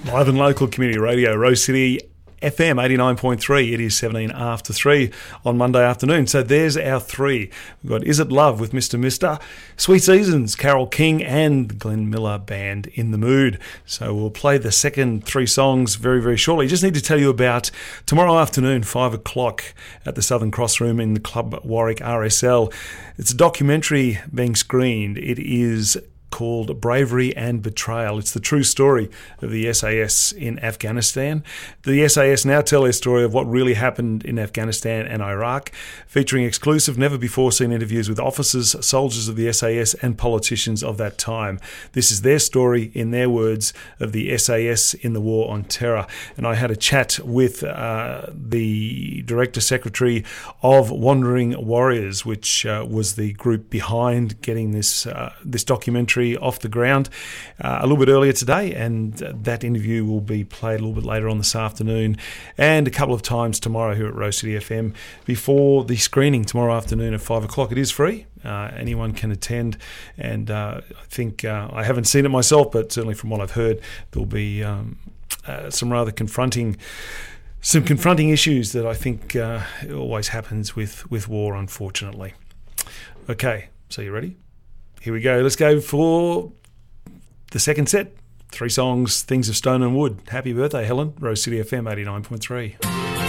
Live and local community radio, Rose City FM 89.3. It is 17 after 3 on Monday afternoon. So there's our three. We've got Is It Love with Mr. Mister, Sweet Seasons, Carole King, and the Glenn Miller Band in the Mood. So we'll play the second three songs very, very shortly. Just need to tell you about tomorrow afternoon, 5 o'clock at the Southern Cross Room in the Club Warwick RSL. It's a documentary being screened. It is called Bravery and Betrayal. It's the true story of the SAS in Afghanistan. The SAS now tell their story of what really happened in Afghanistan and Iraq, featuring exclusive, never-before-seen interviews with officers, soldiers of the SAS and politicians of that time. This is their story, in their words, of the SAS in the war on terror. And I had a chat with the Director-Secretary of Wandering Warriors, which was the group behind getting this documentary off the ground a little bit earlier today, and that interview will be played a little bit later on this afternoon and a couple of times tomorrow here at Rose City FM before the screening tomorrow afternoon at 5 o'clock. It is free. Anyone can attend, and I think I haven't seen it myself, but certainly from what I've heard, there'll be some rather confronting issues that I think always happens with war, unfortunately. Okay, so you ready? Here we go. Let's go for the second set. Three songs, Things of Stone and Wood. Happy birthday, Helen. Rose City FM 89.3.